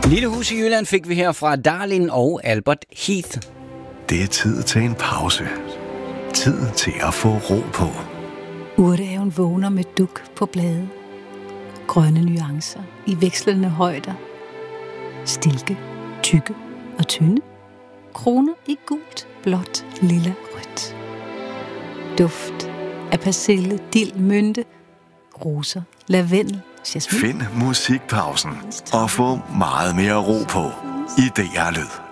Lille hus i Jylland fik vi her fra Darlin og Albert Heath. Det er tid til en pause. Tid til at få ro på. Urtehaven vågner med duk på blade. Grønne nuancer i vekslende højder. Stilke, tykke og tynde. Kroner i gult, blåt, lilla, rødt. Duft af persille, dild, mynte, roser, lavendel, jasmin. Find musikpausen og få meget mere ro på i DR Lyd.